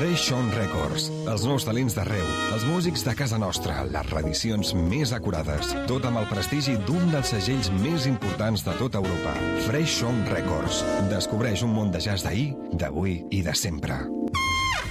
Fresh Sound Records, els nous talents d'arreu, els músics de casa nostra, les reedicions més acurades, tot amb el prestigi d'un dels segells més importants de tota Europa. Fresh Sound Records. Descobreix un món de jazz d'ahir, d'avui i de sempre.